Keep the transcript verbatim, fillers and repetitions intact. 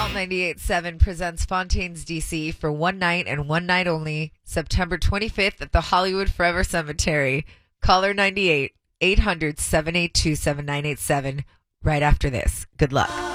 Alt ninety-eight point seven presents Fontaines D C for one night and one night only, September twenty-fifth at the Hollywood Forever Cemetery. Caller ninety-eight, eight hundred, seven eight two, seven nine eight seven right after this. Good luck.